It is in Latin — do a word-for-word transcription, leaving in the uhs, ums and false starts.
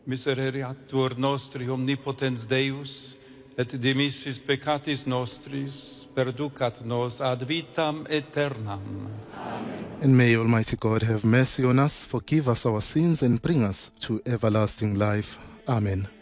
Misereatur nostri omnipotens Deus, et dimissis peccatis nostris, perducat nos ad vitam aeternam. And may Almighty God have mercy on us, forgive us our sins, and bring us to everlasting life. Amen.